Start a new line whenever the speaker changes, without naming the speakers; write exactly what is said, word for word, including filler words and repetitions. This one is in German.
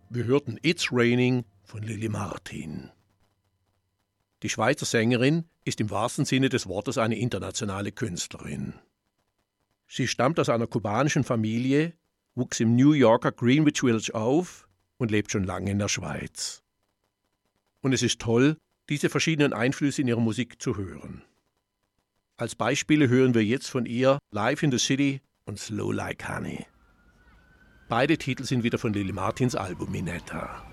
Wir hörten It's Raining von Lili Martin. Die Schweizer Sängerin ist im wahrsten Sinne des Wortes eine internationale Künstlerin. Sie stammt aus einer kubanischen Familie, wuchs im New Yorker Greenwich Village auf und lebt schon lange in der Schweiz. Und es ist toll, diese verschiedenen Einflüsse in ihrer Musik zu hören. Als Beispiele hören wir jetzt von ihr Live in the City und Slow Like Honey. Beide Titel sind wieder von Lili Martins Album Minetta.